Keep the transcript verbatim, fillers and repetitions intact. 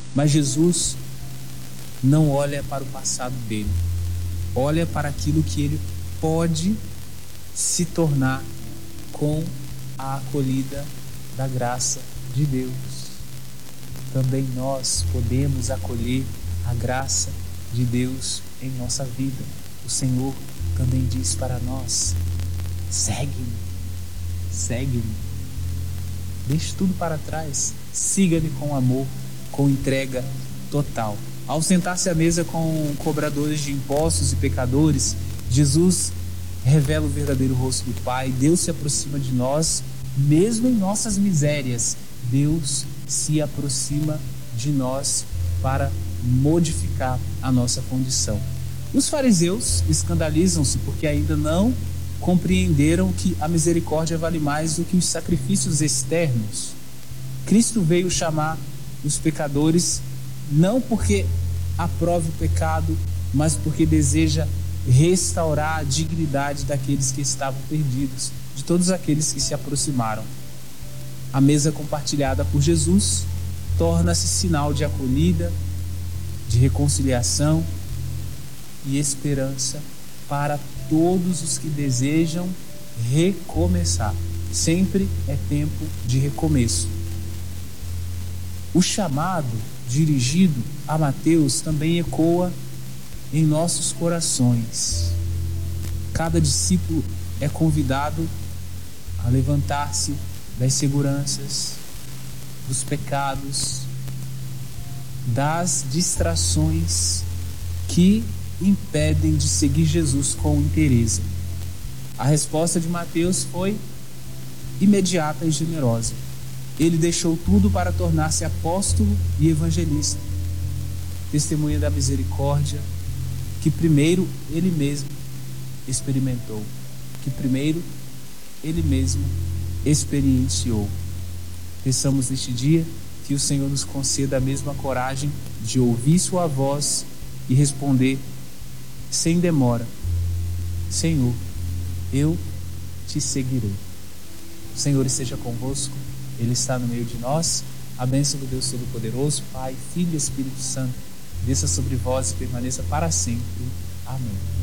Mas Jesus não olha para o passado dele, olha para aquilo que ele pode se tornar com a acolhida da graça de Deus. Também nós podemos acolher a graça de Deus em nossa vida. O Senhor também diz para nós: segue-me, segue-me, deixe tudo para trás, siga-me com amor, com entrega total. Ao sentar-se à mesa com cobradores de impostos e pecadores, Jesus revela o verdadeiro rosto do Pai. Deus se aproxima de nós, mesmo em nossas misérias. Deus se aproxima de nós para modificar a nossa condição. Os fariseus escandalizam-se porque ainda não compreenderam que a misericórdia vale mais do que os sacrifícios externos. Cristo veio chamar os pecadores não porque aprove o pecado, mas porque deseja restaurar a dignidade daqueles que estavam perdidos, de todos aqueles que se aproximaram. A mesa compartilhada por Jesus torna-se sinal de acolhida, de reconciliação e esperança para todos os que desejam recomeçar. Sempre é tempo de recomeço. O chamado dirigido a Mateus também ecoa em nossos corações. Cada discípulo é convidado a levantar-se das seguranças, dos pecados, das distrações que impedem de seguir Jesus com interesse. A resposta de Mateus foi imediata e generosa. Ele deixou tudo para tornar-se apóstolo e evangelista, testemunha da misericórdia que primeiro ele mesmo experimentou, que primeiro ele mesmo experienciou. Peçamos neste dia que o Senhor nos conceda a mesma coragem de ouvir sua voz e responder sem demora: Senhor, eu te seguirei. O Senhor esteja convosco, Ele está no meio de nós. A bênção do Deus Todo-Poderoso, Pai, Filho e Espírito Santo, desça sobre vós e permaneça para sempre. Amém.